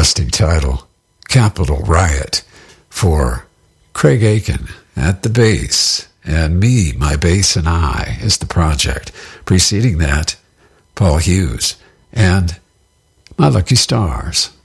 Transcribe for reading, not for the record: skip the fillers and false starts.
interesting title, Capital Riot, for Craig Aiken at the bass, and Me, My Bass and I is the project. Preceding that, Paul Hughes and My Lucky Stars.